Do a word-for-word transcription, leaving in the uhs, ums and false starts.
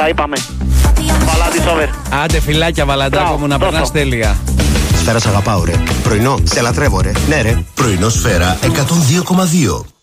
τα είπαμε. Βαλάντι over. Άντε φιλάκια Βαλαντάκο μου, να περνάς τέλεια. Σφαίρα σ' αγαπάω ρε. Πρωινό, σε λατρεύω ρε. Ναι ρε. Πρωινό Σφαίρα εκατόν δύο κόμμα δύο.